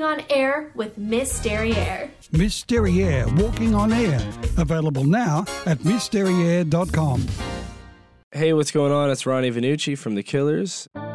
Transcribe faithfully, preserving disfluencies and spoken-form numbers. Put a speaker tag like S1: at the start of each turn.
S1: Walking on Air with Miss Derriere.
S2: Miss Derriere, Walking on Air. Available now at miss derriere dot com.
S3: Hey, what's going on? It's Ronnie Vanucci from The Killers.